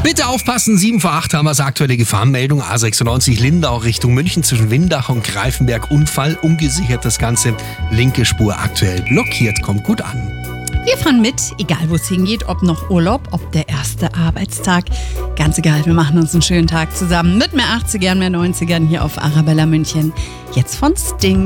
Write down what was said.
Bitte aufpassen, 7 vor 8 haben wir es, aktuelle Gefahrenmeldung. A96 Lindau Richtung München zwischen Windach und Greifenberg. Unfall, ungesichert das Ganze. Linke Spur aktuell blockiert, kommt gut an. Wir fahren mit, egal wo es hingeht, ob noch Urlaub, ob der erste Arbeitstag. Ganz egal, wir machen uns einen schönen Tag zusammen mit mehr 80ern, mehr 90ern hier auf Arabella München. Jetzt von Sting.